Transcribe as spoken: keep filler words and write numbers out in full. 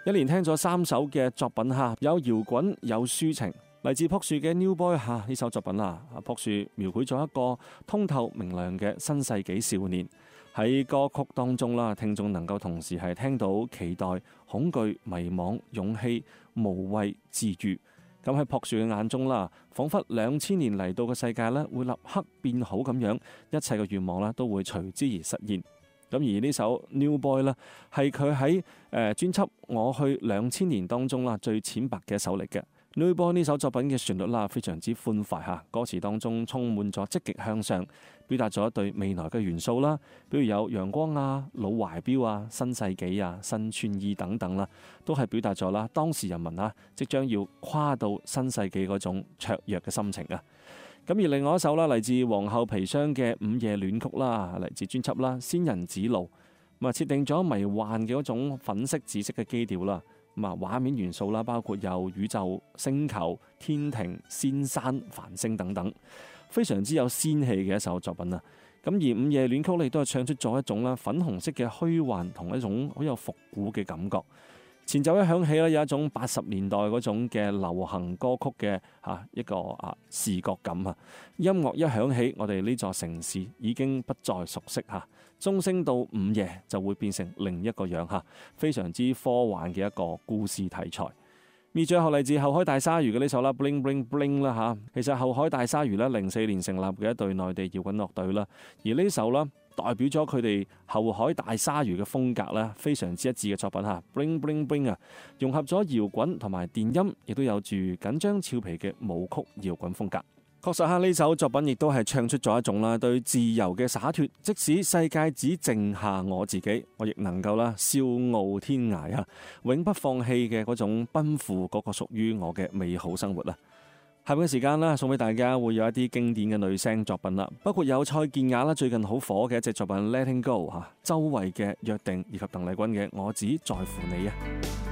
一連聽咗三首嘅作品吓，有搖滾有抒情，嚟自朴樹嘅 New Boy 吓呢首作品啦。朴樹描繪咗一個通透明亮嘅新世紀少年，喺歌曲當中啦，聽眾能夠同時係聽到期待、恐懼、迷惘、勇氣、無畏、治愈。咁喺朴樹嘅眼中啦，仿佛兩千年嚟到嘅世界咧會立刻變好咁樣，一切嘅願望咧都會隨之而實現。咁而呢首 New Boy 呢，係佢喺誒專輯《我去兩千年》當中啦最淺白嘅一首嚟嘅。New Boy 呢首作品嘅旋律啦非常之歡快嚇，歌詞當中充滿咗積極向上，表達咗對未來嘅元素啦，比如有陽光啊、老懷錶啊、新世紀啊、新穿衣等等啦，都係表達咗啦當時人民啊即將要跨到新世紀嗰種雀躍嘅心情啊。咁而另外一首啦，嚟自皇后皮箱嘅《午夜戀曲》啦，嚟自專輯啦《仙人指路》，咁啊設定咗迷幻嘅嗰種粉色、紫色嘅基調啦，咁啊畫面元素啦，包括有宇宙、星球、天庭、仙山、繁星等等，非常之有仙氣嘅一首作品啊！咁而《午夜戀曲》亦都係唱出咗一種啦粉紅色嘅虛幻同一種好有復古嘅感覺。前奏一響起咧，有一種八十年代嗰種嘅流行歌曲嘅嚇一個啊視覺感啊！音樂一響起，我哋呢座城市已經不再熟悉嚇，鐘聲到午夜就會變成另一個樣嚇，非常之科幻嘅一個故事題材。而最後嚟自後海大鯊魚嘅呢首啦，Bling Bling Bling 啦嚇，其實後海大鯊魚咧零四年成立嘅一隊內地搖滾樂隊啦，而呢首啦，代表咗佢哋後海大鯊魚嘅風格咧，非常之一致嘅作品嚇 ，Bling Bling Bling 啊，融合咗搖滾同埋電音，亦都有住緊張俏皮嘅舞曲搖滾風格。確實下呢首作品亦都係唱出咗一種啦對自由嘅灑脫，即使世界只剩下我自己，我亦能夠啦笑傲天涯啊，永不放棄嘅嗰種奔赴嗰個屬於我嘅美好生活啦。下面嘅時間啦，送俾大家會有一啲經典嘅女聲作品啦，包括有蔡健雅啦最近好火嘅一隻作品《Letting Go》嚇，周蕙嘅《約定》以及鄧麗君嘅《我只在乎你》啊。